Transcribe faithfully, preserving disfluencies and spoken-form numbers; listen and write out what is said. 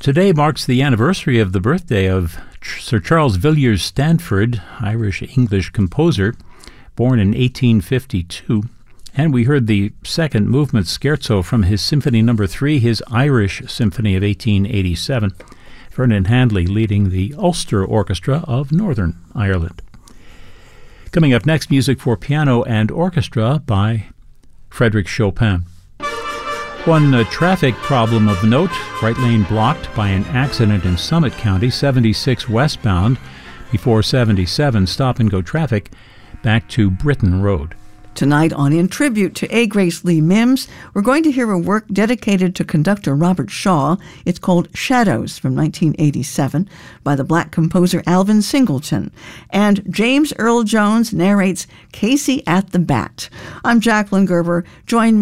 Today marks the anniversary of the birthday of Sir Charles Villiers Stanford, Irish-English composer, born in eighteen fifty-two. And we heard the second movement scherzo from his Symphony Number Three, his Irish Symphony of eighteen eighty-seven. Vernon Handley leading the Ulster Orchestra of Northern Ireland. Coming up next, music for piano and orchestra by Frédéric Chopin. One uh, traffic problem of note, right lane blocked by an accident in Summit County, seventy-six westbound, before seventy-seven, stop-and-go traffic back to Britton Road. Tonight on In Tribute to A. Grace Lee Mims, we're going to hear a work dedicated to conductor Robert Shaw. It's called Shadows from nineteen eighty-seven by the black composer Alvin Singleton. And James Earl Jones narrates Casey at the Bat. I'm Jacqueline Gerber. Join me